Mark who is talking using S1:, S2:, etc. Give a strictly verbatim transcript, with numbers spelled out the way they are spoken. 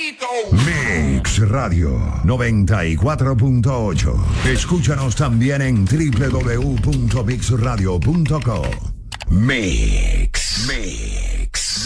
S1: Mix Radio noventa y cuatro punto ocho. Escúchanos también en doble u doble u doble u punto mix radio punto com. Mix. Mix.